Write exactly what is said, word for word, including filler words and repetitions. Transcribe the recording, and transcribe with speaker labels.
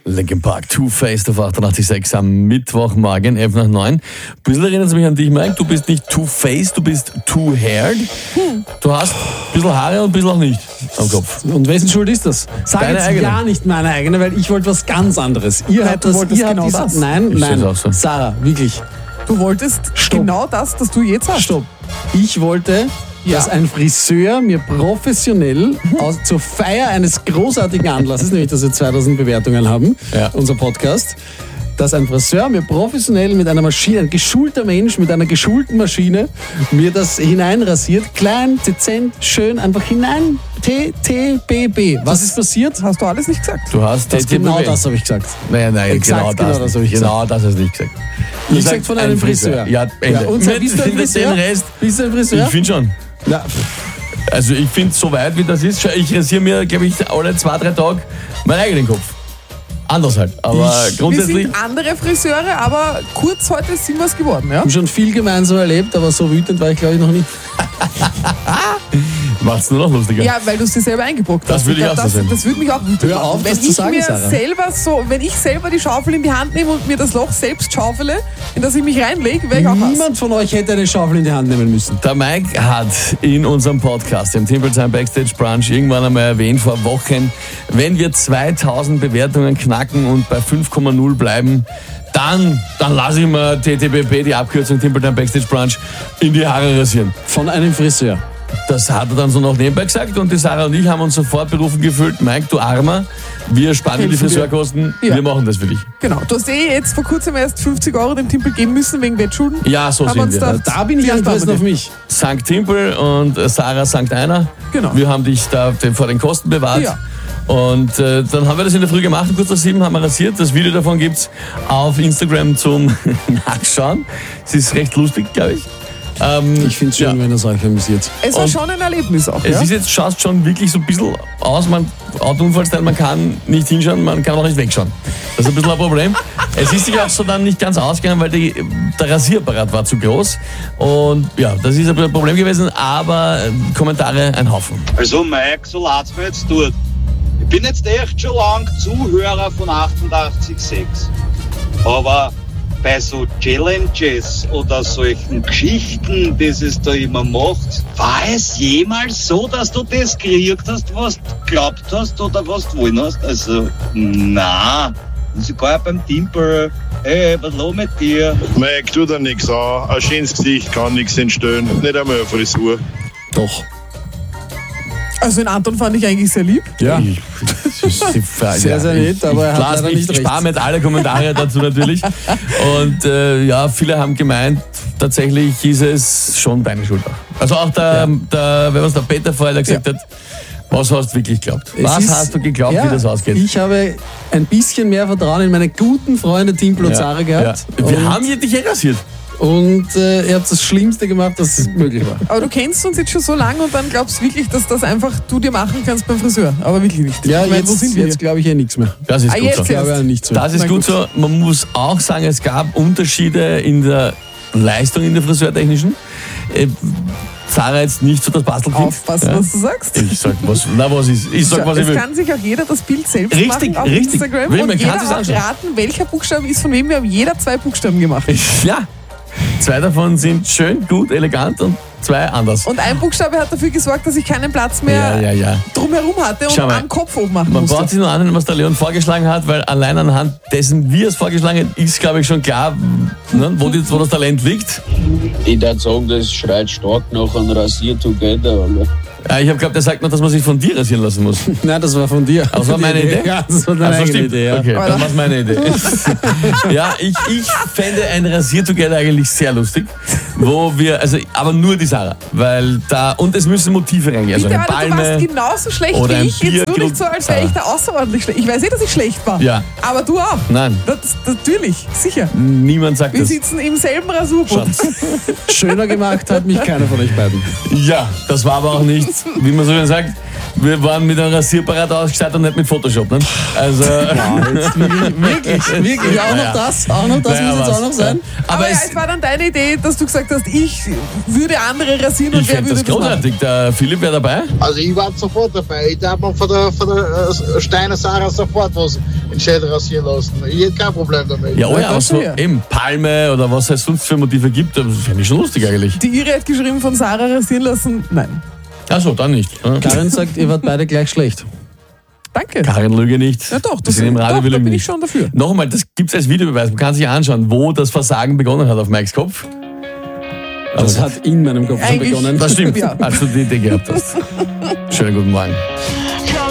Speaker 1: Linkin Park, Two-Faced auf achtundachtzig Komma sechs am Mittwochmorgen, elf nach neun. Ein bisschen erinnert es mich an dich, Mike. Du bist nicht Two-Faced, du bist Two-Haired. Hm. Du hast ein bisschen Haare und ein bisschen auch nicht am Kopf.
Speaker 2: Und wessen Schuld ist das? Sag
Speaker 1: Deine
Speaker 2: jetzt
Speaker 1: eigene.
Speaker 2: ja nicht meine eigene, weil ich wollte was ganz anderes. Ihr
Speaker 3: Ja,
Speaker 2: habt
Speaker 3: du
Speaker 2: das,
Speaker 3: wolltest
Speaker 2: ihr habt
Speaker 3: genau
Speaker 2: diese,
Speaker 3: das.
Speaker 2: Nein,
Speaker 1: Ich
Speaker 2: nein.
Speaker 1: seh's auch so.
Speaker 2: Sarah, wirklich.
Speaker 3: Du wolltest
Speaker 2: Stopp.
Speaker 3: genau das, das du jetzt hast.
Speaker 2: Stopp. Ich wollte,
Speaker 3: Ja.
Speaker 2: dass ein Friseur mir professionell aus, zur Feier eines großartigen Anlasses, nämlich dass wir zweitausend Bewertungen haben,
Speaker 1: Ja.
Speaker 2: unser Podcast, dass ein Friseur mir professionell mit einer Maschine, ein geschulter Mensch mit einer geschulten Maschine, mir das hineinrasiert, klein, dezent, schön, einfach hinein, T, T, B, B. Was ist passiert?
Speaker 3: Hast du alles nicht gesagt?
Speaker 1: Du hast
Speaker 2: Das genau das habe ich gesagt.
Speaker 1: Nein, nein,
Speaker 2: Exakt
Speaker 1: genau das.
Speaker 2: genau das habe ich
Speaker 1: genau das hast du nicht gesagt. Du
Speaker 2: Ich
Speaker 1: sagst
Speaker 2: gesagt von einem
Speaker 1: ein
Speaker 2: Friseur.
Speaker 1: Ja, Ende.
Speaker 2: Ja, und sag, bist du ein
Speaker 1: Den
Speaker 2: Friseur?
Speaker 1: Rest,
Speaker 2: Bist du ein Friseur?
Speaker 1: ich finde schon.
Speaker 2: Na,
Speaker 1: Also ich finde, so weit wie das ist, ich rasiere mir, glaube ich, alle zwei, drei Tage meinen eigenen Kopf. Anders halt, aber
Speaker 2: Ich-
Speaker 3: Wir
Speaker 1: grundsätzlich...
Speaker 3: sind andere Friseure, aber kurz heute sind wir es geworden, ja?
Speaker 2: Ich habe schon viel gemeinsam erlebt, aber so wütend war ich, glaube ich, noch nie.
Speaker 1: Macht's nur noch lustiger.
Speaker 3: Ja, weil du es dir selber eingebrockt
Speaker 1: Das
Speaker 3: hast.
Speaker 1: würde ich auch
Speaker 3: glaub,
Speaker 1: so
Speaker 3: das,
Speaker 1: sehen.
Speaker 3: das würde mich auch wütend
Speaker 2: Hör auf,
Speaker 3: machen. Wenn
Speaker 2: das zu
Speaker 3: ich
Speaker 2: sagen,
Speaker 3: mir
Speaker 2: Sarah.
Speaker 3: selber so, wenn ich selber die Schaufel in die Hand nehme und mir das Loch selbst schaufele, in das ich mich reinlege, wäre ich auch was.
Speaker 2: Niemand von euch hätte eine Schaufel in die Hand nehmen müssen.
Speaker 1: Der Mike hat in unserem Podcast, dem Timpelsheim Backstage Brunch, irgendwann einmal erwähnt vor Wochen, wenn wir zweitausend Bewertungen knacken und bei fünf Komma null bleiben, dann, dann lasse ich mir T T B P, die Abkürzung Timpelsheim Backstage Brunch, in die Haare rasieren.
Speaker 2: Von einem Friseur.
Speaker 1: Das hat er dann so noch nebenbei gesagt und die Sarah und ich haben uns sofort berufen gefühlt, Mike, du Armer, wir sparen dir die
Speaker 3: Helfen wir.
Speaker 1: Friseurkosten,
Speaker 3: Ja.
Speaker 1: wir machen das für dich.
Speaker 3: Genau. Du hast eh jetzt vor kurzem erst fünfzig Euro dem Timpel geben müssen wegen Wettschulden.
Speaker 1: Ja, so
Speaker 3: Haben
Speaker 1: sind
Speaker 3: uns
Speaker 1: wir.
Speaker 3: da-
Speaker 2: Da bin ich
Speaker 3: Wir
Speaker 2: angewiesen
Speaker 3: sparen
Speaker 2: auf mich.
Speaker 1: Sankt Timpel und äh, Sarah Sankt Einer.
Speaker 3: Genau.
Speaker 1: Wir haben dich da den- vor den Kosten bewahrt.
Speaker 3: Ja.
Speaker 1: Und äh, dann haben wir das in der Früh gemacht, kurz nach sieben haben wir rasiert. Das Video davon gibt's auf Instagram zum Nachschauen. Es ist recht lustig, glaube ich. Ähm,
Speaker 2: Ich finde es schön,
Speaker 1: ja.
Speaker 2: wenn es euch amüsiert.
Speaker 3: Es war
Speaker 1: Und
Speaker 3: schon ein Erlebnis auch,
Speaker 1: Es
Speaker 3: ja?
Speaker 1: ist jetzt, schaut schon wirklich so ein bisschen aus, man, Autounfallstyle, man kann nicht hinschauen, man kann auch nicht wegschauen. Das ist ein bisschen ein Problem. Es ist sich auch so dann nicht ganz ausgegangen, weil die, der Rasierapparat war zu groß. Und ja, das ist ein bisschen ein Problem gewesen, aber äh, Kommentare ein Haufen.
Speaker 4: Also Mike, so leid's mir jetzt tut. Ich bin jetzt echt schon lang Zuhörer von achtundachtzig Komma sechs. Aber bei so Challenges oder solchen Geschichten, das es da immer macht, war es jemals so, dass du das gekriegt hast, was du geglaubt hast oder was du wollen hast? Also, na, und sogar beim Timpel, hey, was los mit dir?
Speaker 5: Mike, tu dir nichts an. Ein schönes Gesicht kann nichts entstehen. Nicht einmal eine Frisur.
Speaker 2: Doch.
Speaker 3: Also den Anton fand ich eigentlich sehr lieb.
Speaker 2: Ja.
Speaker 1: Ich,
Speaker 2: Sehr, sehr nett, aber er hat
Speaker 1: lass
Speaker 2: leider
Speaker 1: mich,
Speaker 2: nicht
Speaker 1: ich spare
Speaker 2: recht.
Speaker 1: mir jetzt alle Kommentare dazu natürlich. Und äh, ja, viele haben gemeint, tatsächlich ist es schon deine Schuld auch. Also auch der, der, wer was der Peter vorher gesagt hat, was hast du wirklich geglaubt?
Speaker 2: Es
Speaker 1: Was
Speaker 2: ist-
Speaker 1: hast du geglaubt,
Speaker 2: ja,
Speaker 1: wie das ausgeht?
Speaker 2: Ich habe ein bisschen mehr Vertrauen in meine guten Freunde Timpel und Sarah gehabt.
Speaker 1: Ja. Wir
Speaker 2: Und,
Speaker 1: haben hier dich eh rasiert.
Speaker 2: und äh, ihr habt das Schlimmste gemacht, was möglich war.
Speaker 3: Aber du kennst uns jetzt schon so lange und dann glaubst du wirklich, dass das einfach du dir machen kannst beim Friseur. Aber wirklich nicht.
Speaker 2: Ja,
Speaker 3: ich meine,
Speaker 2: jetzt,
Speaker 3: wo sind wir?
Speaker 2: jetzt glaube ich eh nichts mehr.
Speaker 1: Das ist
Speaker 3: Ah,
Speaker 1: gut
Speaker 3: jetzt
Speaker 1: so.
Speaker 2: Ich glaube ja nichts mehr.
Speaker 1: Das ist
Speaker 3: Na
Speaker 1: gut
Speaker 3: gut.
Speaker 1: so. Man muss auch sagen, es gab Unterschiede in der Leistung in der Friseurtechnischen. Äh, Sarah jetzt nicht so das Bastelkind.
Speaker 3: Aufpassen,
Speaker 1: Ja.
Speaker 3: was du sagst.
Speaker 1: Ich sag, was, na, was ist? Ich sag,
Speaker 3: Schau,
Speaker 1: was ich
Speaker 3: es
Speaker 1: will.
Speaker 3: kann sich auch jeder das Bild selbst
Speaker 1: Richtig,
Speaker 3: machen auf
Speaker 1: richtig.
Speaker 3: Instagram
Speaker 1: Will, man
Speaker 3: und
Speaker 1: kann
Speaker 3: jeder
Speaker 1: sich's
Speaker 3: auch
Speaker 1: anschauen.
Speaker 3: raten, welcher Buchstabe ist von wem. Wir haben jeder zwei Buchstaben gemacht.
Speaker 1: Ja, zwei davon sind schön, gut, elegant und zwei anders.
Speaker 3: Und ein Buchstabe hat dafür gesorgt, dass ich keinen Platz mehr
Speaker 1: Ja, ja, ja.
Speaker 3: drumherum hatte und
Speaker 1: Schau mal.
Speaker 3: am Kopf oben machen
Speaker 1: Man
Speaker 3: musste.
Speaker 1: braucht sich nur anhören, was der Leon vorgeschlagen hat, weil allein anhand dessen, wie er es vorgeschlagen hat, ist, glaube ich, schon klar, ne, wo, die, wo das Talent liegt.
Speaker 6: Ich würde sagen, das schreit stark nach einem Rasier Together, oder?
Speaker 1: Ja, ich habe geglaubt, er sagt noch, dass man sich von dir rasieren lassen muss.
Speaker 2: Nein, das war von dir.
Speaker 1: Das war meine Idee?
Speaker 2: Ja, das war deine
Speaker 1: Also
Speaker 2: eigene
Speaker 1: stimmt.
Speaker 2: Idee. Ja.
Speaker 1: Okay, dann war es meine Idee. Ja, ich, ich fände ein Rasiertogether eigentlich sehr lustig, wo wir, also, aber nur die Sarah, weil da, und es müssen Motive reingehen, also
Speaker 3: Bitte,
Speaker 1: eine
Speaker 3: Alter, du warst
Speaker 1: Palme.
Speaker 3: genauso schlecht
Speaker 1: oder
Speaker 3: wie
Speaker 1: ein
Speaker 3: ich. Jetzt nur
Speaker 1: Bierkrug.
Speaker 3: nicht so, als wäre ich da außerordentlich schlecht. Ich weiß eh, dass ich schlecht war.
Speaker 1: Ja.
Speaker 3: Aber du auch.
Speaker 1: Nein,
Speaker 3: Das, natürlich, sicher.
Speaker 1: niemand sagt
Speaker 3: Wir
Speaker 1: das.
Speaker 3: sitzen im selben Rasurboot.
Speaker 2: Schöner gemacht hat mich keiner von euch beiden.
Speaker 1: Ja, das war aber auch nicht, wie man so schön sagt, wir waren mit einem Rasierapparat ausgestattet und nicht mit Photoshop. Ne? Also,
Speaker 2: Ja, jetzt wirklich, wirklich, wirklich. Auch noch
Speaker 1: Naja.
Speaker 2: das, auch noch das
Speaker 1: Naja,
Speaker 2: muss jetzt
Speaker 1: was?
Speaker 2: auch noch sein.
Speaker 3: Aber,
Speaker 1: aber
Speaker 3: ja,
Speaker 1: es,
Speaker 3: es war dann deine Idee, dass du gesagt hast, ich würde andere rasieren und
Speaker 1: ich
Speaker 3: wer
Speaker 1: fände
Speaker 3: würde
Speaker 1: das
Speaker 3: das machen?
Speaker 1: großartig. Der Philipp wäre dabei.
Speaker 7: Also ich war sofort dabei. Ich darf mir von der, von der äh, Steiner Sarah sofort was in Schädel rasieren lassen. Ich hätte kein Problem damit.
Speaker 1: Ja, oh ja,
Speaker 3: Ja,
Speaker 1: aber
Speaker 3: das
Speaker 1: so
Speaker 3: ja.
Speaker 1: eben Palme oder was es sonst für Motive gibt, das fände ich schon lustig eigentlich.
Speaker 3: Die Ire hat geschrieben, von Sarah rasieren lassen. Nein.
Speaker 1: Achso, dann nicht. Ja.
Speaker 2: Karin sagt, ihr wart beide gleich schlecht.
Speaker 3: Danke.
Speaker 1: Karin lüge nicht.
Speaker 3: Ja doch,
Speaker 1: Wir
Speaker 3: das,
Speaker 1: sind im Radio,
Speaker 3: doch
Speaker 1: wir
Speaker 3: da
Speaker 1: lügen
Speaker 3: bin
Speaker 1: nicht.
Speaker 3: ich schon dafür.
Speaker 1: Nochmal, das gibt es als Videobeweis. Man kann sich anschauen, wo das Versagen begonnen hat auf Mikes Kopf.
Speaker 2: Das hat in meinem Kopf schon
Speaker 3: Eigentlich-
Speaker 2: begonnen.
Speaker 1: Das stimmt,
Speaker 3: Ja.
Speaker 1: als du die Idee gehabt hast. Schönen guten Morgen.